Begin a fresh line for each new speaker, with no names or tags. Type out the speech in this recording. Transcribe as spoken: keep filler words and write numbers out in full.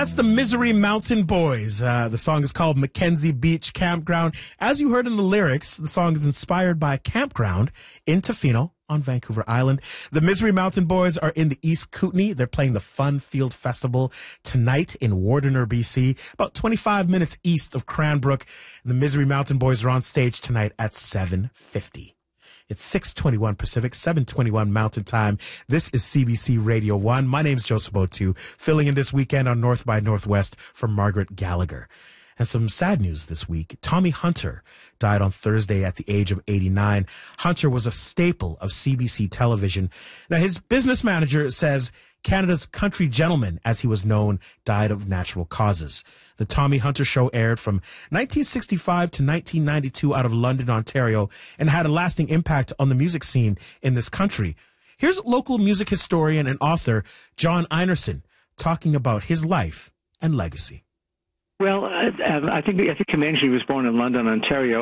That's the Misery Mountain Boys. Uh, the song is called Mackenzie Beach Campground. As you heard in the lyrics, the song is inspired by a campground in Tofino on Vancouver Island. The Misery Mountain Boys are in the East Kootenay. They're playing the Fun Field Festival tonight in Wardener, B C, about twenty-five minutes east of Cranbrook. The Misery Mountain Boys are on stage tonight at seven fifty. It's six twenty-one Pacific, seven twenty-one Mountain Time. This is C B C Radio one. My name's Joseph Otu, filling in this weekend on North by Northwest for Margaret Gallagher. And some sad news this week. Tommy Hunter died on Thursday at the age of eighty-nine. Hunter was a staple of C B C television. Now, his business manager says Canada's country gentleman, as he was known, died of natural causes. The Tommy Hunter Show aired from nineteen sixty-five to nineteen ninety-two out of London, Ontario, and had a lasting impact on the music scene in this country. Here's local music historian and author John Einerson talking about his life and legacy.
Well, I, I think I think you mentioned he was born in London, Ontario.